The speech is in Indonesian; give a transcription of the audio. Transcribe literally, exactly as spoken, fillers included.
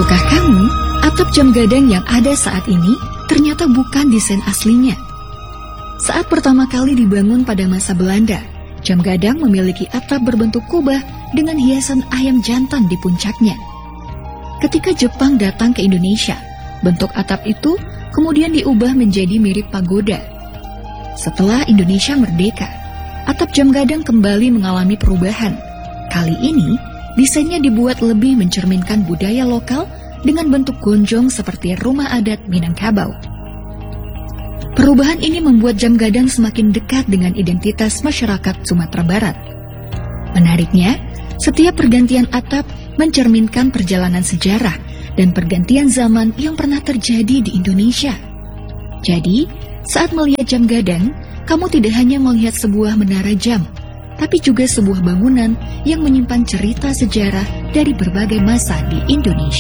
Tahukah kamu, atap jam gadang yang ada saat ini ternyata bukan desain aslinya. Saat pertama kali dibangun pada masa Belanda, jam gadang memiliki atap berbentuk kubah dengan hiasan ayam jantan di puncaknya. Ketika Jepang datang ke Indonesia, bentuk atap itu kemudian diubah menjadi mirip pagoda. Setelah Indonesia merdeka, atap jam gadang kembali mengalami perubahan. Kali ini, desainnya dibuat lebih mencerminkan budaya lokal dengan bentuk gonjong seperti rumah adat Minangkabau. Perubahan ini membuat jam gadang semakin dekat dengan identitas masyarakat Sumatera Barat. Menariknya, setiap pergantian atap mencerminkan perjalanan sejarah dan pergantian zaman yang pernah terjadi di Indonesia. Jadi, saat melihat jam gadang, kamu tidak hanya melihat sebuah menara jam, tapi juga sebuah bangunan yang menyimpan cerita sejarah dari berbagai masa di Indonesia.